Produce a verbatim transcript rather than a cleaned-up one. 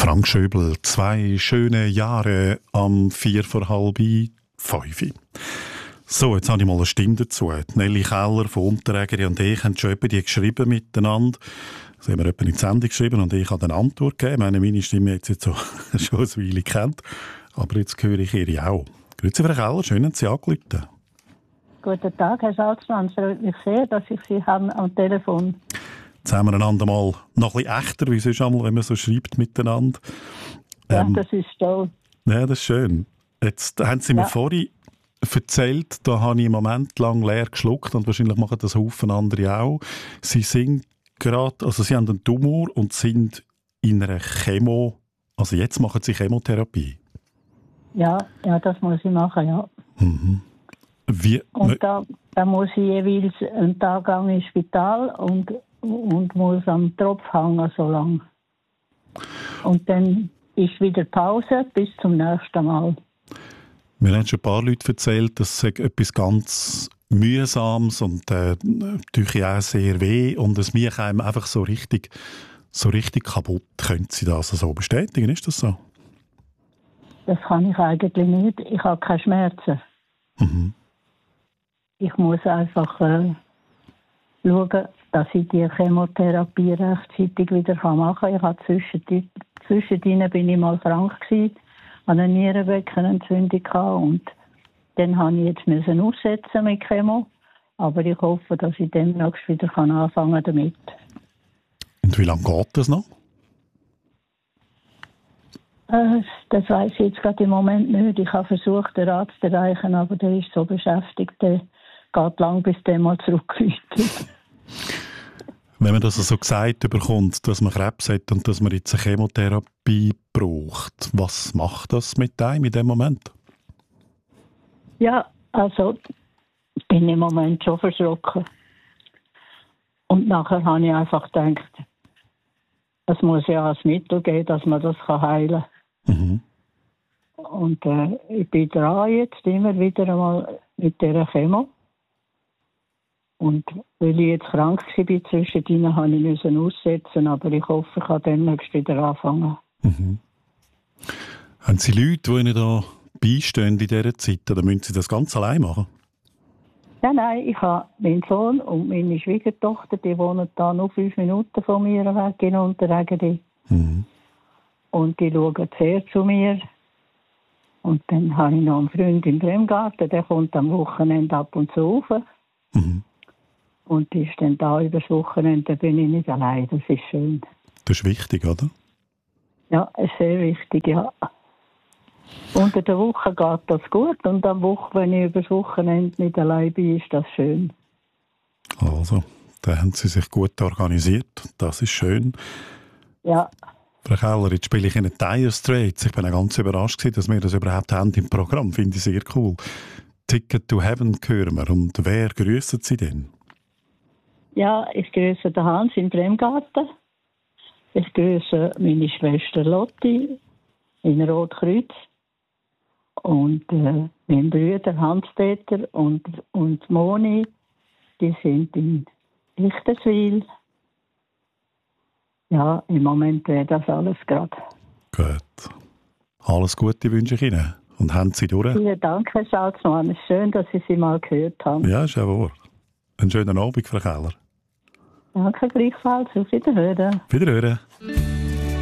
Frank Schöbel, zwei schöne Jahre am vier vor halb fünf. So, jetzt habe ich mal eine Stimme dazu. Die Nelly Keller von Unterägeri und ich haben schon etwa die geschrieben miteinander. Sie haben mir etwa in die Sendung geschrieben und ich habe eine Antwort gegeben. Meine, meine Stimme jetzt, jetzt so, schon eine Weile kennt. Aber jetzt höre ich ihre auch. Grüezi, Frau Keller, schön, dass Sie angerufen. Guten Tag, Herr Salzmann. Es freut mich sehr, dass ich Sie habe am Telefon. Jetzt haben wir einander mal noch ein bisschen echter, wie sonst einmal, wenn man so schreibt miteinander. Ähm, ja, das ist toll. Ja, das ist schön. Jetzt haben Sie mir ja. vorhin erzählt, da habe ich einen Moment lang leer geschluckt und wahrscheinlich machen das Haufen andere auch. Sie sind gerade, also Sie haben einen Tumor und sind in einer Chemo, also jetzt machen Sie Chemotherapie. Ja, ja, das muss ich machen, ja. Mhm. Wie, und da, da muss ich jeweils einen Tag lang ins Spital und, und muss am Tropf hängen so lange. Und dann ist wieder Pause bis zum nächsten Mal. Mir haben schon ein paar Leute erzählt, dass es etwas ganz Mühsames und äh, natürlich auch sehr weh und es mich einem einfach so richtig, so richtig kaputt. Können Sie das so bestätigen? Ist das so? Das kann ich eigentlich nicht. Ich habe keine Schmerzen. Mhm. Ich muss einfach äh, schauen, dass ich die Chemotherapie rechtzeitig wieder machen kann. Ich habe zwischendrin, zwischendrin bin ich mal krank gewesen, hatte eine Nierenbeckenentzündung und dann musste ich jetzt müssen aussetzen mit Chemo. Aber ich hoffe, dass ich demnächst wieder kann anfangen damit. Und wie lange geht das noch? Äh, das weiss ich jetzt gerade im Moment nicht. Ich habe versucht, den Arzt zu erreichen, aber der ist so beschäftigt, der geht lang, bis der mal zurückläuft. Wenn man das so gesagt bekommt, dass man Krebs hat und dass man jetzt eine Chemotherapie braucht, was macht das mit einem in dem Moment? Ja, also ich bin im Moment schon verschrocken. Und nachher habe ich einfach gedacht, es muss ja ein Mittel geben, dass man das heilen kann. Mhm. Und äh, ich bin dran jetzt immer wieder einmal mit dieser Chemo. Und weil ich jetzt krank war, zwischendrin musste ich aussetzen, aber ich hoffe, ich kann demnächst wieder anfangen. Mhm. Haben Sie Leute, die Ihnen da beistehen in dieser Zeit, oder müssen Sie das ganz allein machen? Nein, nein, ich habe meinen Sohn und meine Schwiegertochter, die wohnen da nur fünf Minuten von mir weg in Unterägeri. Mhm. Und die schauen sehr zu mir. Und dann habe ich noch einen Freund im Bremgarten, der kommt am Wochenende ab und zu rauf. Mhm. Und ist dann da über das Wochenende, bin ich nicht allein. Das ist schön. Das ist wichtig, oder? Ja, ist sehr wichtig, ja. Unter der Woche geht das gut und am Woche, wenn ich über das Wochenende nicht allein bin, ist das schön. Also, da haben Sie sich gut organisiert. Das ist schön. Ja. Frau Keller, jetzt spiele ich Ihnen Dire Straits. Ich bin auch ganz überrascht gewesen, dass wir das überhaupt haben im Programm. Finde ich sehr cool. Ticket to Heaven hören wir. Und wer grüssen Sie denn? Ja, ich grüße den Hans im Bremgarten. Ich grüße meine Schwester Lotti in Rotkreuz. Und äh, mein Bruder Hans-Peter und, und Moni, die sind in Lichtenwil. Ja, im Moment wäre das alles gerade. Gut. Alles Gute wünsche ich Ihnen. Und haben Sie durch? Vielen Dank, Herr Salzmann. Es ist schön, dass ich Sie mal gehört habe. Ja, ist ja wahr. Einen schönen Abend, Frau Keller. Danke gleichfalls. Auf Wiederhören. Wiederhören.